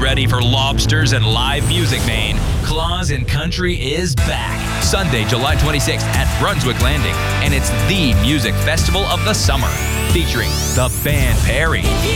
ready for lobsters and live music, Maine. Claws and Country is back. Sunday, July 26th at Brunswick Landing. And it's the music festival of the summer. Featuring the Band Perry,